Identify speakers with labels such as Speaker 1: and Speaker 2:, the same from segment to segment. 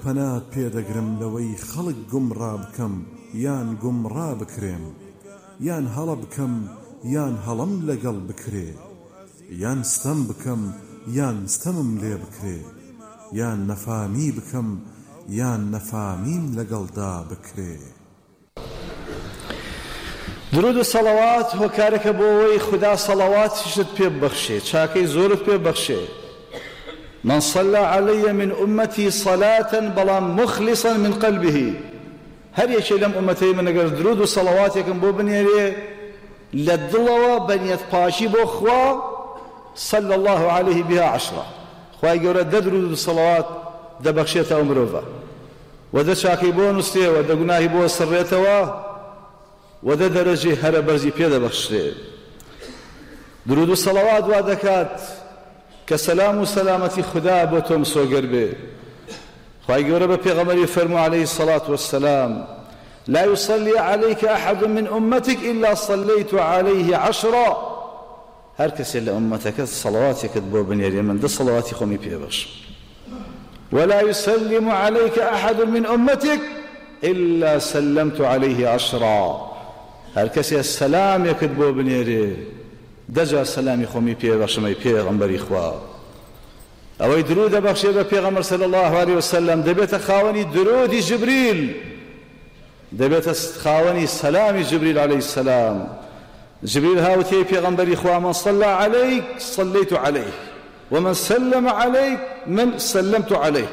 Speaker 1: پەنات پێدەگرم لەوەی خەڵک گومڕا بکەم یان گومڕا بکرێم، یان هەڵە بکەم یان هەڵم لەگەڵ بکرێ، یان ستەم بکەم یان ستەمم لێ بکرێ، یان نەفامی بکەم یان نەفامیم لەگەڵدا بکرێ.
Speaker 2: درود و سەڵەوات هۆکارێکە بۆ ئەوەی خوددا سەڵەواتیشت پێ ببەخشێ، چاکەی زۆرت پێ ببەخشێ. من صلى علي من أمتي صلاة بلام مخلصا من قلبه، هر يشي لم أمتي من أجر درود و صلواتكم بو بنيري للدلوة بنيت باشي بو خوا صلى الله عليه بها 10 خواهي قولة دا درود و صلوات دا بخشيت أمروفا ودا شاكي بو نستي ودا قناهي بو سريتوا ودا درجي هر برزي بيدا بخشي. درود و صلوات وادكات كسلام و سلامتي خدا بوتم سوگر به. خواهي قولة بيغمري فرمو عليه الصلاة والسلام لا يصلي عليك أحد من أمتك إلا صليت عليه 10. هر كسي لأمتك صلواتك تبو بنيري من ده صلواتي خومي بيبش. ولا يسلم عليك أحد من أمتك إلا سلمت عليه 10. هر كسي السلام يكتبو بنيري دجا سلامي خومي بيبش مي بيغمبري خوا أوي درود بخشي بيغمبر صلى الله عليه وسلم دبيت خاوني درود جبريل دبيت خاوني سلام جبريل عليه السلام. جبريل هاوتي بيغمبري خوا من صلى عليك صليت عليه ومن سلم عليك من سلمت عليه.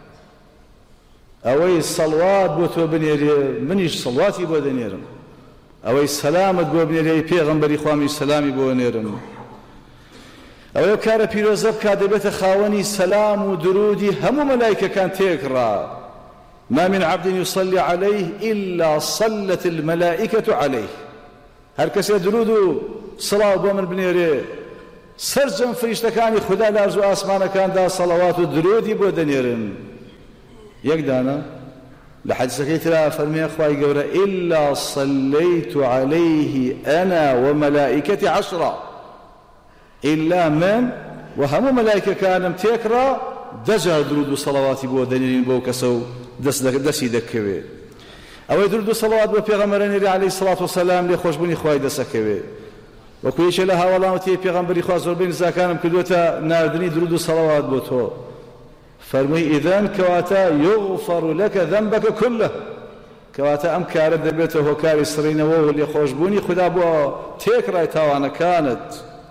Speaker 2: أوي الصلوات بوتو بنيري منيش صلواتي بو دنيرم أوي السلامت بو بنيري بيغمبري خوا من سلامي بو نيرم. أوي كار بيروزب كادبت خاوني سلام ودرودي هم ملائكة كان تيكرا ما من عبد يصلي عليه إلا صلت الملائكة عليه. هر كسي درود صلاة بومن بنيري سرجم فريشتكاني خدا لارزو آسمان كان دا صلوات ودرودي بو دنيرن يقدانا لحديث كيترا فرمي أخوائي قورا إلا صليت عليه أنا وملائكتي 10. إلا من وهم ملائكة كانم تيكرا دجا درود صلواتي بو دنيرين بو كسو دسي دكوي. أو درود صلوات بو پیغمبرني عليه الصلاة والسلام لي خوشبوني خواهي دسكوي وكويش لها والله وتي پیغمبري خوا زور بين زاكانم كدوتا ناردني درود صلوات بو تو فرمي إذن كواتا يغفر لك ذنبك كله كواتا أم كارد دبيته وكاري سرين وهو اللي خوشبوني خدا بو تيكرا تاوانا كانت.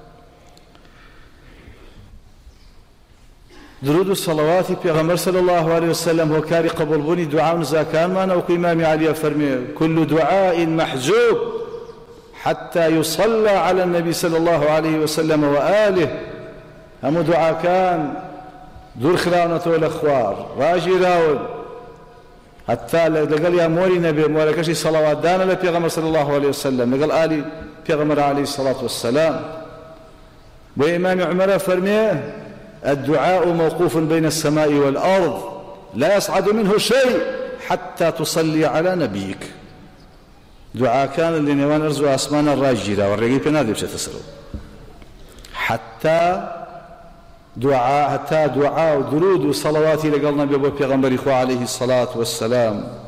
Speaker 2: درود الصلوات پیغمبر صلى الله عليه وسلم هو كاري قبول بني دعاء زاكان ما نوقي إمام علي فرمي كل دعاء محجوب حتى يصلى على النبي صلى الله عليه وسلم وآله. هم دعاء كان دور خلاونة الأخوار راجي راول حتى لقال يا موري نبي موركشي صلوات دانا لبيغمبر صلى الله عليه وسلم لقال آلي بيغمبر عليه الصلاة والسلام. وإمام عمر فرمي الدعاء موقوف بين السماء والأرض لا يصعد منه شيء حتى تصلي على نبيك. دعاء كان اللي نوان أرزو أسمان الراجرة والرقيب نادي بشتسروا حتى دعاء ودرود وصلواتي لقلنا بيغمبر إخوة عليه الصلاة والسلام.